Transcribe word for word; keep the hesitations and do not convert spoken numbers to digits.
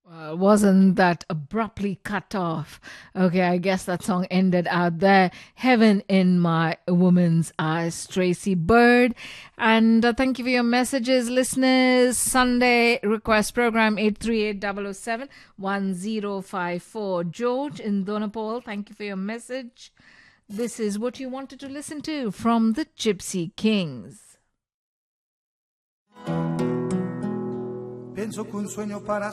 Uh, wasn't that abruptly cut off? Okay, I guess that song ended out there. Heaven in My Woman's Eyes, Tracy Bird. And uh, thank you for your messages, listeners. Sunday request program eight three eight zero zero seven one zero five four. George in Donapol, thank you for your message. This is what you wanted to listen to from the Gypsy Kings. Penso che un sogno para